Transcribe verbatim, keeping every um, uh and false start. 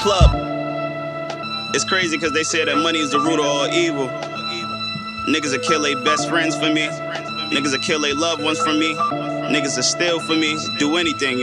club. It's crazy because they say that money is the root of all evil. Niggas will kill their best friends for me. Niggas will kill their loved ones for me. Niggas will steal for me. Do anything.